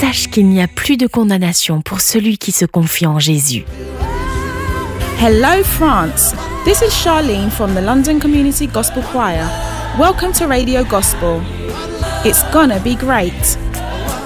sache qu'il n'y a plus de condamnation pour celui qui se confie en Jésus. Hello France, this is Charlene from the London Community Gospel Choir. Welcome to Radio Gospel. It's gonna be great.